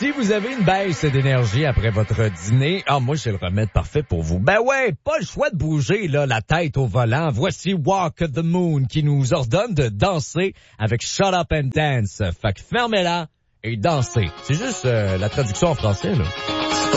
Si vous avez une baisse d'énergie après votre dîner, moi j'ai le remède parfait pour vous. Ben ouais, pas le choix de bouger là la tête au volant. Voici Walk the Moon qui nous ordonne de danser avec Shut Up and Dance. Fait que fermez-la et dansez. C'est juste la traduction en français là.